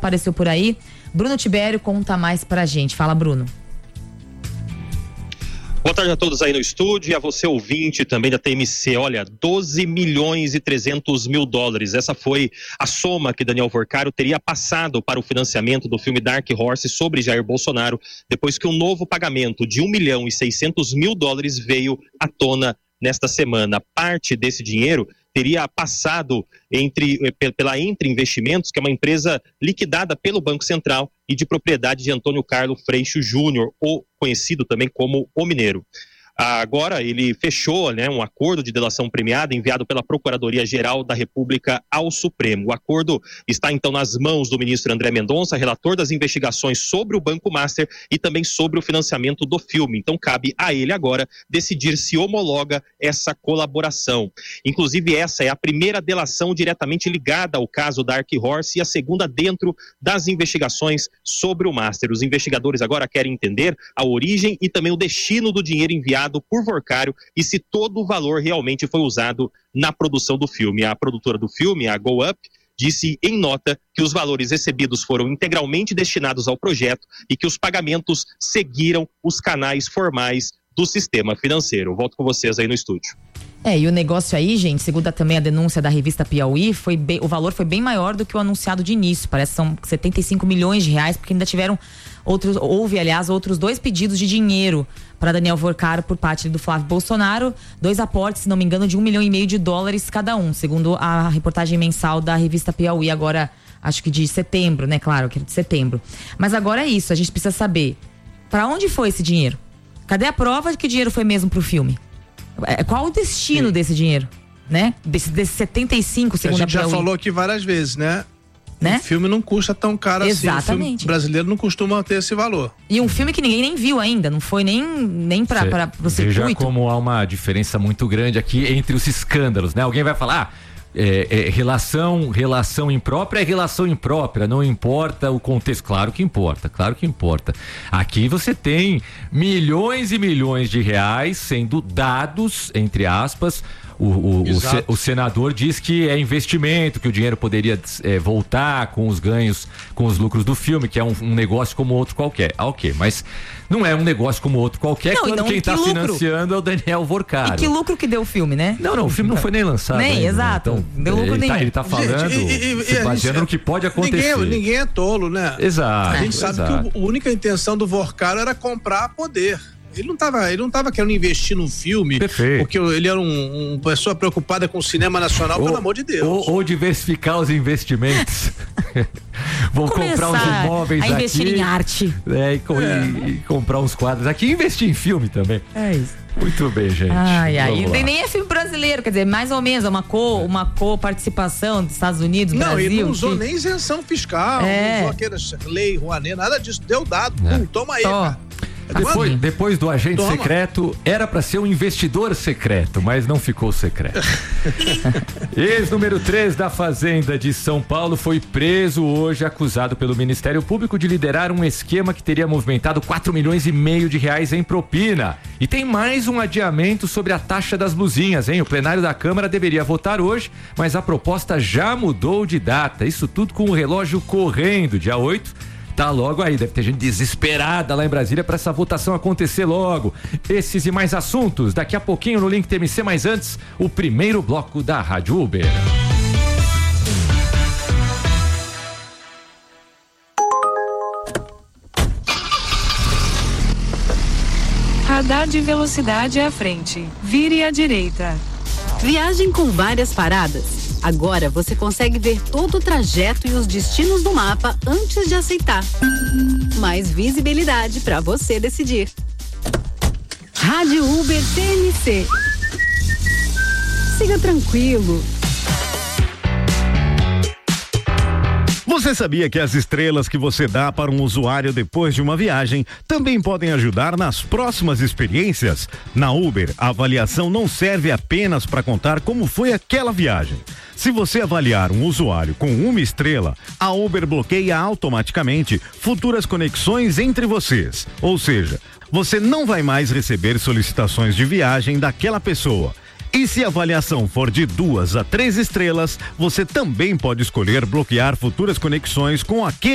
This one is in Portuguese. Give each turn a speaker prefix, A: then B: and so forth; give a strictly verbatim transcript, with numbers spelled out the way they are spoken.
A: apareceu por aí. Bruno Tibério conta mais pra gente. Fala, Bruno.
B: Boa tarde a todos aí no estúdio e a você ouvinte também da T M C. Olha, doze milhões e trezentos mil dólares. Essa foi a soma que Daniel Vorcaro teria passado para o financiamento do filme Dark Horse sobre Jair Bolsonaro, depois que um novo pagamento de um milhão e seiscentos mil dólares veio à tona nesta semana. Parte desse dinheiro teria passado entre, pela Entre Investimentos, que é uma empresa liquidada pelo Banco Central e de propriedade de Antônio Carlos Freixo Júnior, ou conhecido também como O Mineiro. Agora ele fechou, né, um acordo de delação premiada enviado pela Procuradoria-Geral da República ao Supremo. O acordo está então nas mãos do ministro André Mendonça, relator das investigações sobre o Banco Master e também sobre o financiamento do filme. Então cabe a ele agora decidir se homologa essa colaboração. Inclusive essa é a primeira delação diretamente ligada ao caso Dark Horse e a segunda dentro das investigações sobre o Master. Os investigadores agora querem entender a origem e também o destino do dinheiro enviado por Vorcaro e se todo o valor realmente foi usado na produção do filme. A produtora do filme, a Go Up, disse em nota que os valores recebidos foram integralmente destinados ao projeto e que os pagamentos seguiram os canais formais do sistema financeiro. Volto com vocês aí no estúdio.
A: É, e o negócio aí, gente, segundo também a denúncia da revista Piauí, foi bem, o valor foi bem maior do que o anunciado de início. Parece que são setenta e cinco milhões de reais, porque ainda tiveram outros, houve, aliás, outros dois pedidos de dinheiro para Daniel Vorcaro por parte do Flávio Bolsonaro. Dois aportes, se não me engano, de um milhão e meio de dólares cada um, segundo a reportagem mensal da revista Piauí, agora, acho que de setembro, né? Claro, que é de setembro. Mas agora é isso, a gente precisa saber para onde foi esse dinheiro? Cadê a prova de que o dinheiro foi mesmo pro filme? Qual o destino Sim. desse dinheiro, né? Desse, desse setenta e cinco, segundo a
C: A gente já falou aqui várias vezes, né?
A: né?
C: O filme não custa tão caro
A: Exatamente.
C: assim. O filme brasileiro não costuma ter esse valor.
A: E um filme que ninguém nem viu ainda, não foi nem, nem pra, pra, pro circuito.
D: Veja como há uma diferença muito grande aqui entre os escândalos, né? Alguém vai falar... Ah, É, é, relação, relação imprópria é relação imprópria, não importa o contexto. Claro que importa, claro que importa. Aqui você tem milhões e milhões de reais sendo dados, entre aspas. O, o, o, se, o senador diz que é investimento, que o dinheiro poderia é, voltar com os ganhos, com os lucros do filme, que é um, um negócio como outro qualquer. Ah, ok, mas não é um negócio como outro qualquer, não, quando não, quem está financiando é o Daniel Vorcaro.
A: E que lucro que deu o filme, né?
D: Não, não, o filme não foi nem lançado.
A: Nem,
D: ainda,
A: exato.
D: Né? Então,
A: deu lucro
D: ele,
A: nenhum.
D: tá, ele tá falando, gente, e, e, se baseando no que pode acontecer.
C: Ninguém, ninguém é tolo, né?
D: Exato.
C: A gente sabe
D: exato.
C: que a única intenção do Vorcaro era comprar poder. Ele não estava ele não tava querendo investir num filme.
D: Perfeito.
C: Porque ele era um, um pessoa preocupada com o cinema nacional, ou, pelo amor de Deus.
D: Ou, ou diversificar os investimentos. Vou comprar uns imóveis
A: a investir
D: aqui,
A: em arte.
D: É, e, é. E, e comprar uns quadros aqui e investir em filme também.
A: É isso.
D: Muito bem, gente.
A: Ai, ai. E nem é filme brasileiro, quer dizer, mais ou menos, uma co, uma co-participação dos Estados Unidos,
C: não,
A: Brasil.
C: Não, e não usou
A: que...
C: nem isenção fiscal,
A: é.
C: não usou aquela lei Rouanet, nada disso. Deu dado, é. Pum, toma aí,
A: Tô.
C: cara.
D: Depois, depois do agente
C: Toma.
D: secreto, era pra ser um investidor secreto, mas não ficou secreto. Ex-número três da Fazenda de São Paulo foi preso hoje, acusado pelo Ministério Público de liderar um esquema que teria movimentado quatro milhões e meio de reais em propina. E tem mais um adiamento sobre a taxa das blusinhas, hein? O plenário da Câmara deveria votar hoje, mas a proposta já mudou de data. Isso tudo com o relógio correndo, dia oito. Tá logo aí, deve ter gente desesperada lá em Brasília para essa votação acontecer logo. Esses e mais assuntos daqui a pouquinho no Link T M C, mas antes, o primeiro bloco da Rádio Uber.
E: Radar de velocidade à frente. Vire à direita.
F: Viagem com várias paradas. Agora você consegue ver todo o trajeto e os destinos do mapa antes de aceitar. Mais visibilidade para você decidir. Rádio Uber T M C. Siga tranquilo.
G: Você sabia que as estrelas que você dá para um usuário depois de uma viagem também podem ajudar nas próximas experiências? Na Uber, a avaliação não serve apenas para contar como foi aquela viagem. Se você avaliar um usuário com uma estrela, a Uber bloqueia automaticamente futuras conexões entre vocês. Ou seja, você não vai mais receber solicitações de viagem daquela pessoa. E se a avaliação for de duas a três estrelas, você também pode escolher bloquear futuras conexões com aquele